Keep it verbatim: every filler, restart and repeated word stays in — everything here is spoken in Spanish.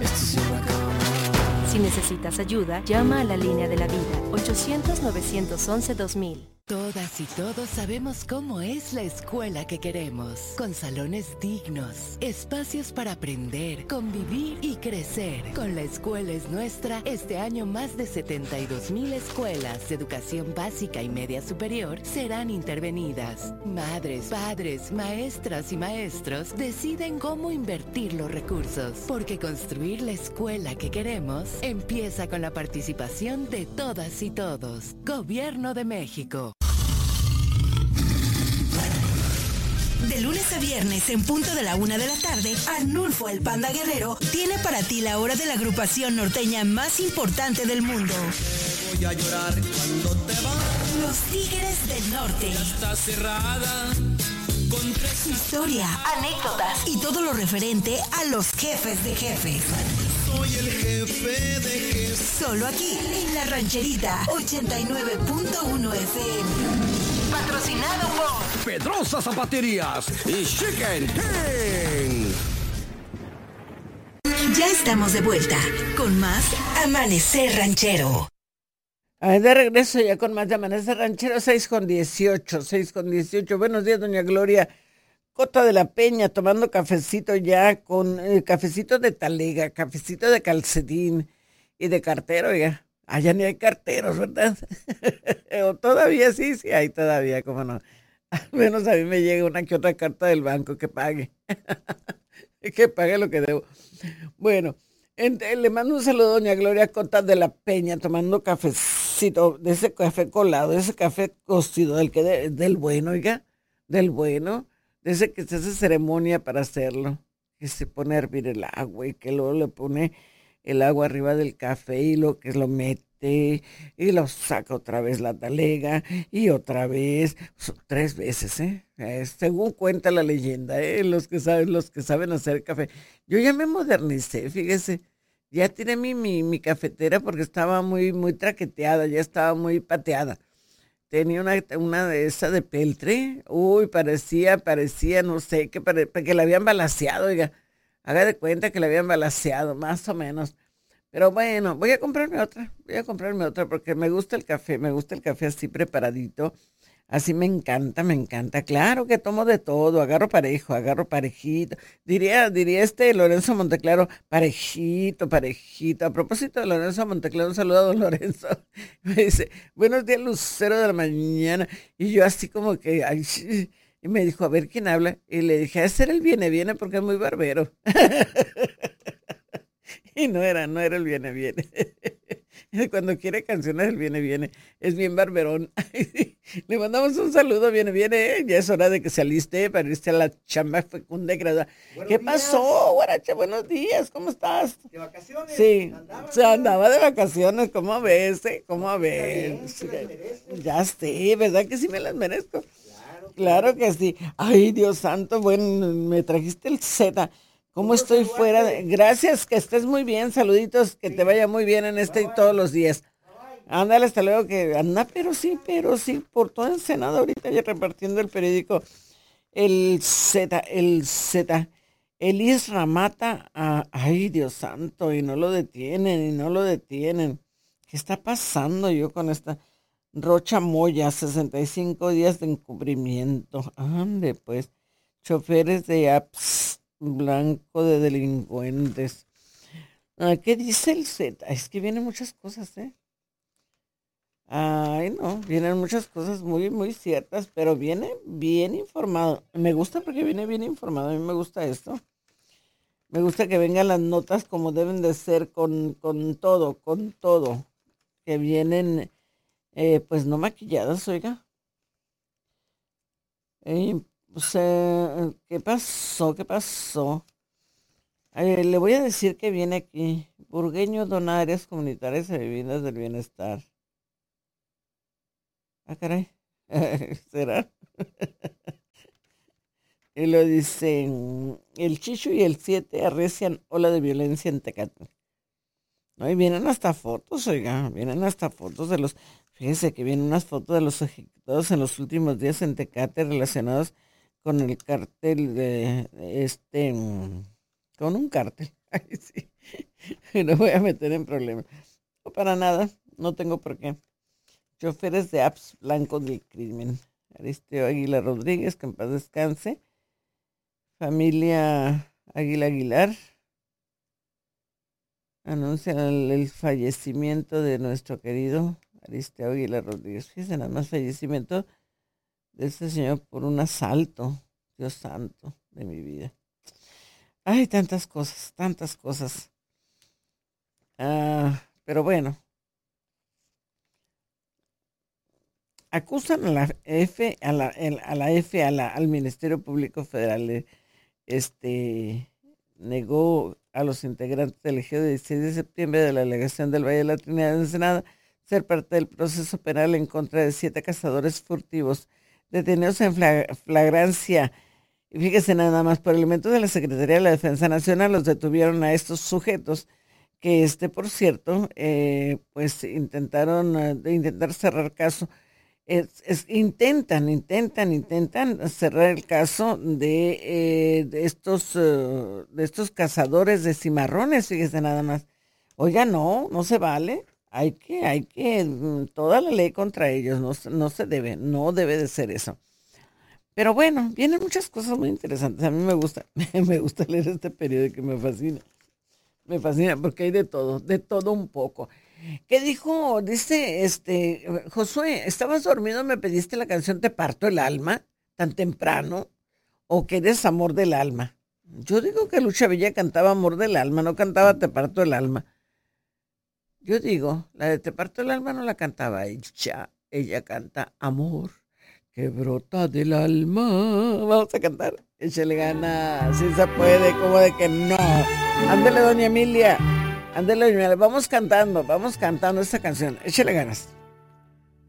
Si necesitas ayuda, llama a la línea de la vida, ochocientos, novecientos once, dos mil. Todas y todos sabemos cómo es la escuela que queremos, con salones dignos, espacios para aprender, convivir y crecer. Con La Escuela es Nuestra, este año más de setenta y dos mil escuelas de educación básica y media superior serán intervenidas. Madres, padres, maestras y maestros deciden cómo invertir los recursos, porque construir la escuela que queremos empieza con la participación de todas y todos. Gobierno de México. De lunes a viernes, en punto de la una de la tarde, Arnulfo el Panda Guerrero tiene para ti la hora de la agrupación norteña más importante del mundo. Voy a llorar cuando te vas. Los Tigres del Norte. Ya está cerrada. Con tres historia, anécdotas y todo lo referente a los jefes de jefes. Soy el jefe de jefes. Solo aquí, en La Rancherita, ochenta y nueve punto uno F M. Patrocinado por Pedrosa Zapaterías y Chicken King. Ya estamos de vuelta con más Amanecer Ranchero. A ver, de regreso ya con más de Amanecer Ranchero, seis con dieciocho, seis con dieciocho. Buenos días, doña Gloria Cota de la Peña, tomando cafecito ya con eh, cafecito de talega, cafecito de calcetín y de cartero, ya. Allá ni hay carteros, ¿verdad? O todavía sí, sí hay todavía, cómo no. Al menos a mí me llega una que otra carta del banco que pague. Que pague lo que debo. Bueno, ent- le mando un saludo a doña Gloria Cota de la Peña, tomando cafecito, de ese café colado, de ese café cocido, del que de- del bueno, oiga, del bueno, de ese que se hace ceremonia para hacerlo, que se pone a hervir el agua y que luego le pone el agua arriba del café y lo que lo mete y lo saca otra vez la talega y otra vez, so- tres veces, ¿eh? Eh, según cuenta la leyenda, ¿eh? Los que saben, los que saben hacer café. Yo ya me modernicé, fíjese, ya tiré mi, mi, mi cafetera porque estaba muy, muy traqueteada, ya estaba muy pateada. Tenía una, una de esa de peltre, uy, parecía, parecía, no sé, que, pare- que la habían balaceado, oiga. Haga de cuenta que la habían balaceado, más o menos. Pero bueno, voy a comprarme otra, voy a comprarme otra porque me gusta el café, me gusta el café así preparadito. Así me encanta, me encanta. Claro que tomo de todo, agarro parejo, agarro parejito. Diría, diría este Lorenzo Monteclaro, parejito, parejito. A propósito de Lorenzo Monteclaro, un saludo a don Lorenzo. Me dice, buenos días, Lucero de la mañana. Y yo así como que, ay, sí. Y me dijo, a ver quién habla. Y le dije, ese era el viene, viene porque es muy barbero. Y no era, no era el viene, viene. Cuando quiere canciones, el viene, viene. Es bien barberón. Le mandamos un saludo, viene, viene. Ya es hora de que se aliste para irse a la chamba fecunda y graduada. ¿Qué días. pasó, guaracha? Buenos días, ¿cómo estás? ¿De vacaciones? Sí, ¿Andabas, se andaba de vacaciones, ¿cómo ves? eh? ¿Cómo ves? se las merezco. Ya sé, ¿verdad que sí me las merezco? Claro, Claro que sí. Ay, Dios santo, bueno, me trajiste el Z. ¿Cómo estoy fuera? de- Gracias, que estés muy bien. Saluditos, que te vaya muy bien en este y todos los días. Ándale, hasta luego, que anda, pero sí, pero sí, por toda Ensenada ahorita ya repartiendo el periódico. El Z, el Z. El Isra mata a... Ay, Dios santo, y no lo detienen, y no lo detienen. ¿Qué está pasando yo con esta Rocha Moya? sesenta y cinco días de encubrimiento. Ande, pues. Choferes de apps, blanco de delincuentes. Ah, ¿qué dice el Z? Es que vienen muchas cosas, ¿eh? Ay, no, vienen muchas cosas muy, muy ciertas, pero viene bien informado. Me gusta porque viene bien informado, a mí me gusta esto. Me gusta que vengan las notas como deben de ser, con, con todo, con todo. Que vienen, eh, pues no maquilladas, oiga. Eh, pues, eh, ¿qué pasó? ¿Qué pasó? Eh, le voy a decir que viene aquí. Burgueño dona áreas comunitarias y viviendas del bienestar. Ah, caray. ¿Será? Y lo dicen, el Chicho y el siete arrecian ola de violencia en Tecate. No, y vienen hasta fotos, oiga, vienen hasta fotos de los, fíjese que vienen unas fotos de los ejecutados en los últimos días en Tecate relacionados con el cártel de, de este, mm, con un cártel. Ay, sí. y no voy a meter en problemas. No, para nada, no tengo por qué. Choferes de apps blancos del crimen. Aristeo Águila Rodríguez, que en paz descanse. Familia Águila Aguilar anuncian el, el fallecimiento de nuestro querido Aristeo Águila Rodríguez. Fíjense, nada más fallecimiento de este señor por un asalto. Dios santo de mi vida. Ay, tantas cosas, tantas cosas. Ah, pero bueno. Acusan a la F, a la, a la F, a la, al Ministerio Público Federal. Este negó a los integrantes del G dieciséis de septiembre de la delegación del Valle de la Trinidad en Ensenada ser parte del proceso penal en contra de siete cazadores furtivos detenidos en flagrancia. Y fíjese nada más, por elementos de la Secretaría de la Defensa Nacional los detuvieron a estos sujetos que, este por cierto, eh, pues intentaron uh, de intentar cerrar caso. Es, es, intentan, intentan, intentan cerrar el caso de, eh, de estos uh, de estos cazadores de cimarrones, fíjese nada más. Oiga, no, no se vale. Hay que, hay que, toda la ley contra ellos, no, no se debe, no debe de ser eso. Pero bueno, vienen muchas cosas muy interesantes. A mí me gusta, me gusta leer este periódico, me fascina. Me fascina porque hay de todo, de todo un poco. ¿Qué dijo? Dice, este, Josué, ¿estabas dormido? ¿Me pediste la canción Te parto el alma tan temprano? ¿O que eres amor del alma? Yo digo que Lucha Villa cantaba Amor del alma, no cantaba Te parto el alma. Yo digo, la de Te parto el alma no la cantaba ella, ella canta Amor que brota del alma. Vamos a cantar. Échale ganas, si se puede, como de que no. Ándele, doña Emilia. Ándele, doña Emilia. Vamos cantando, vamos cantando esta canción. Échale ganas.